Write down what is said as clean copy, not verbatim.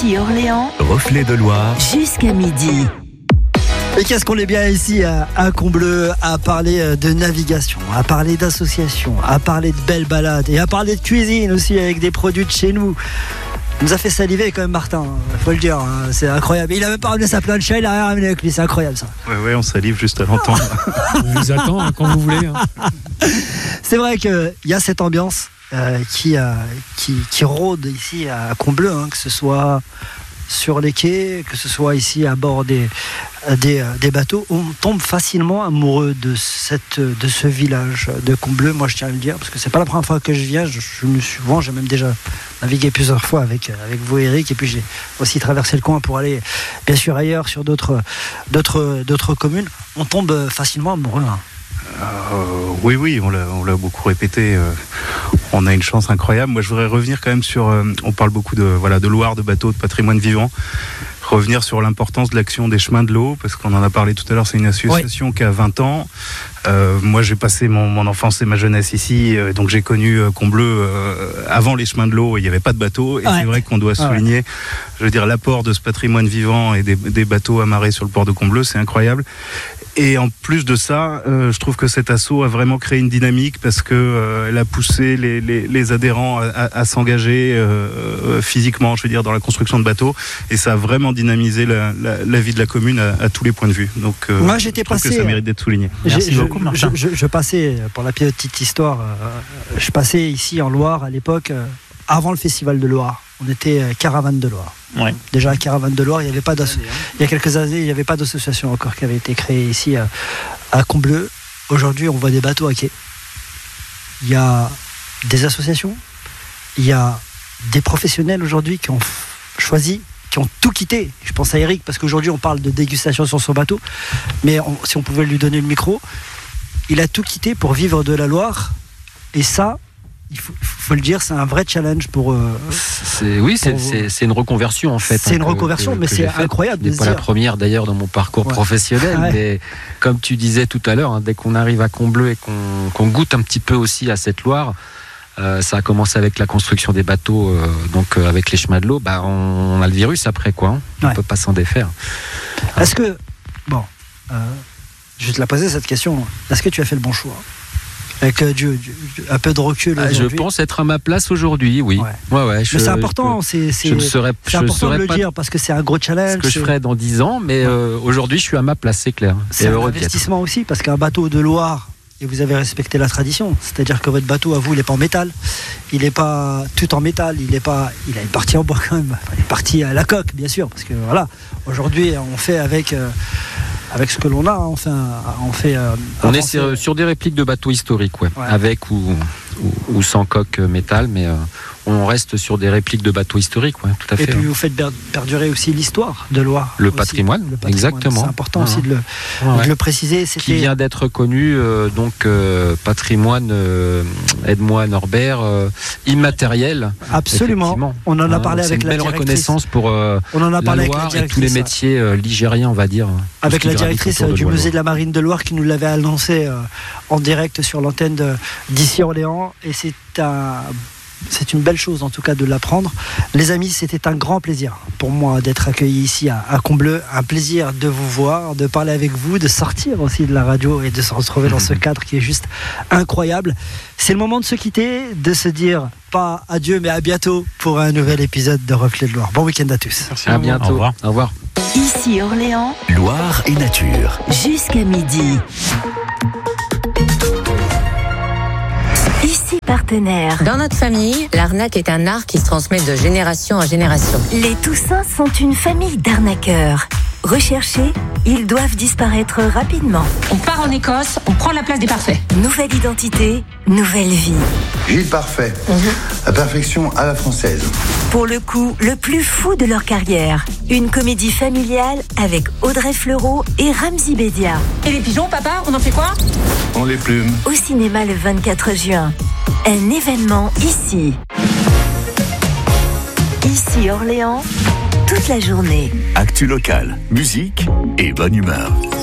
Ici Orléans, Reflet de Loire, jusqu'à midi. Et qu'est-ce qu'on est bien ici à Combleu à parler de navigation, à parler d'association, à parler de belles balades et à parler de cuisine aussi avec des produits de chez nous. Il nous a fait saliver quand même Martin, faut le dire, hein, c'est incroyable. Il a même pas ramené sa plancha, il a rien ramené avec lui, c'est incroyable ça. Ouais, on salive juste à l'entendre. On vous attend quand vous voulez. C'est vrai qu'il y a cette ambiance qui rôde ici à Combleu, hein, que ce soit sur les quais, que ce soit ici à bord des bateaux. On tombe facilement amoureux de ce village de Combleu. Moi, je tiens à le dire, parce que c'est pas la première fois que je viens. J'ai même déjà navigué plusieurs fois avec vous, Eric, et puis j'ai aussi traversé le coin pour aller, bien sûr, ailleurs sur d'autres communes. On tombe facilement amoureux. Hein. Oui, on l'a beaucoup répété. On a une chance incroyable. Moi, je voudrais revenir quand même sur. On parle beaucoup de Loire, de bateaux, de patrimoine vivant. Revenir sur l'importance de l'action des chemins de l'eau, parce qu'on en a parlé tout à l'heure. C'est une association qui a 20 ans. Moi, j'ai passé mon enfance et ma jeunesse ici, donc j'ai connu Combleu avant les chemins de l'eau. Il n'y avait pas de bateau, et c'est vrai qu'on doit souligner, je veux dire, l'apport de ce patrimoine vivant et des bateaux amarrés sur le port de Combleu, c'est incroyable. Et en plus de ça, je trouve que cet assaut a vraiment créé une dynamique, parce que elle a poussé les adhérents à s'engager physiquement, je veux dire, dans la construction de bateaux, et ça a vraiment dynamisé la vie de la commune à tous les points de vue. Donc, moi, j'étais je trouve passé. Que ça mérite d'être souligné. Merci beaucoup, Martin. Je passais, pour la petite histoire, je passais ici en Loire à l'époque, avant le festival de Loire. On était Caravane de Loire. Ouais. Déjà à Caravane de Loire, il y a quelques années, il n'y avait pas d'association encore qui avait été créée ici à Combleu. Aujourd'hui, on voit des bateaux à quai. Il y a des associations, il y a des professionnels aujourd'hui qui ont choisi, qui ont tout quitté. Je pense à Eric, parce qu'aujourd'hui on parle de dégustation sur son bateau, mais si on pouvait lui donner le micro, il a tout quitté pour vivre de la Loire, et ça, il faut le dire, c'est un vrai challenge pour. C'est une reconversion en fait. C'est une reconversion, mais c'est incroyable de se dire. C'est pas la première d'ailleurs dans mon parcours professionnel, mais comme tu disais tout à l'heure, dès qu'on arrive à Combleu et qu'on goûte un petit peu aussi à cette Loire, ça a commencé avec la construction des bateaux, donc avec les chemins de l'eau, on a le virus après quoi. On peut pas s'en défaire. Est-ce que je vais te la poser cette question. Est-ce que tu as fait le bon choix? Avec un peu de recul je pense être à ma place aujourd'hui, oui. Ouais, mais c'est important, c'est important de le dire, parce que c'est un gros challenge. Ce que je ferai dans 10 ans, mais aujourd'hui je suis à ma place, c'est clair. C'est un investissement aussi, parce qu'un bateau de Loire, et vous avez respecté la tradition, c'est-à-dire que votre bateau à vous, il n'est pas en métal, il n'est pas tout en métal, il est parti en bois quand même, il est parti à la coque bien sûr, parce que voilà, aujourd'hui on fait avec ce que l'on a, on est sur des répliques de bateaux historiques, avec ou sans coque métal, mais on reste sur des répliques de bateaux historiques, tout à fait. Et puis vous faites perdurer aussi l'histoire de Loire. Le patrimoine, exactement. C'est important aussi de le préciser. Qui vient d'être reconnu, patrimoine, aide-moi Norbert, immatériel. Absolument. On en a parlé avec la directrice. C'est une belle reconnaissance pour la Loire et tous les métiers ligériens, on va dire. Avec la directrice du musée de la Marine de Loire qui nous l'avait annoncé en direct sur l'antenne d'ici Orléans. Et c'est une belle chose en tout cas de l'apprendre. Les amis, c'était un grand plaisir pour moi d'être accueilli ici à Combleu. Un plaisir de vous voir, de parler avec vous, de sortir aussi de la radio et de se retrouver dans ce cadre qui est juste incroyable. C'est le moment de se quitter, de se dire pas adieu mais à bientôt pour un nouvel épisode de Reflet de Loire. Bon week-end à tous. Merci à bientôt. Au revoir. Ici Orléans, Loire et nature, jusqu'à midi. Ici partenaire. Dans notre famille, l'arnaque est un art qui se transmet de génération en génération. Les Toussins sont une famille d'arnaqueurs. Recherchés, ils doivent disparaître rapidement. On part en Écosse, on prend la place des parfaits. Nouvelle identité, nouvelle vie. Gilles Parfait, la perfection à la française. Pour le coup, le plus fou de leur carrière. Une comédie familiale avec Audrey Fleurot et Ramzy Bedia. Et les pigeons, papa, on en fait quoi? On les plume. Au cinéma le 24 juin. Un événement ici. Ici Orléans, toute la journée. actu locale, musique et bonne humeur.